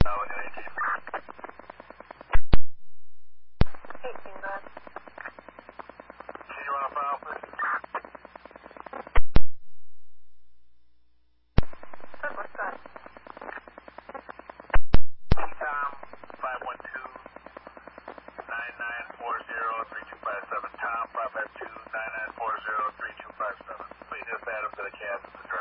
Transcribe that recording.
Looking at 18. 18, go ahead. Can you run a file, please? Good, what's that? Tom, 512-9940-3257. Tom, 552-9940-3257. Please just add him to the cab.